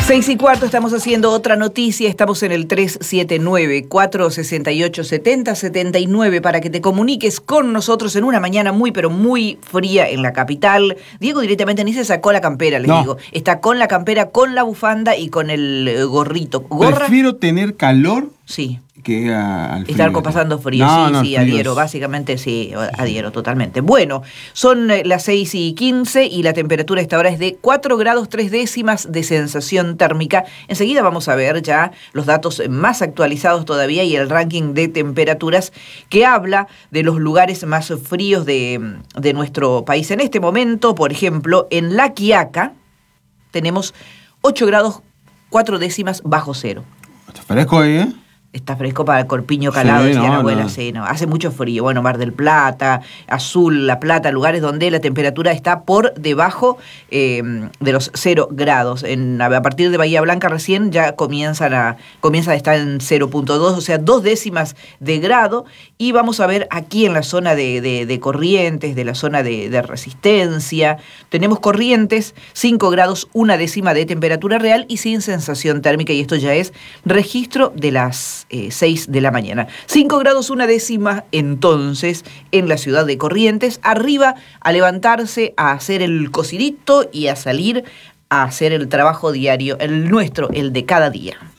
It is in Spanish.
6:15, estamos haciendo otra noticia, estamos en el 379-468-7079 para que te comuniques con nosotros en una mañana muy pero muy fría en la capital. Diego directamente ni se sacó la campera, les digo. Está con la campera, con la bufanda y con el gorrito. ¿Gorra? Prefiero tener calor. Sí. Que al frío. Estar pasando frío, sí, adhiero, básicamente sí, adhiero totalmente. Bueno, son las 6:15 y la temperatura a esta hora es de 4 grados 3 décimas de sensación térmica. Enseguida vamos a ver ya los datos más actualizados todavía y el ranking de temperaturas que habla de los lugares más fríos de nuestro país. En este momento, por ejemplo, en La Quiaca tenemos 8 grados 4 décimas bajo cero. Está fresco ahí, ¿eh? Está fresco para Corpiño Calado, decía la abuela, sí, no. Hace mucho frío. Bueno, Mar del Plata, Azul, La Plata, lugares donde la temperatura está por debajo de los 0 grados. A partir de Bahía Blanca recién ya comienza a estar en 0.2, o sea, 2 décimas de grado. Y vamos a ver aquí en la zona de Corrientes, de la zona de Resistencia, tenemos Corrientes, 5 grados, 1 décima de temperatura real y sin sensación térmica. Y esto ya es registro de las 6 de la mañana. 5 grados 1 décima entonces en la ciudad de Corrientes. Arriba a levantarse, a hacer el cocidito y a salir a hacer el trabajo diario, el nuestro, el de cada día.